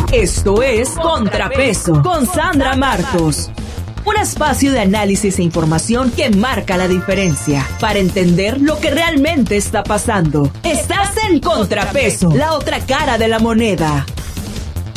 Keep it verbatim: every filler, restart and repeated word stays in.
Esto es Contrapeso con Sandra Martos. Un espacio de análisis e información que marca la diferencia para entender lo que realmente está pasando. Estás en Contrapeso, la otra cara de la moneda.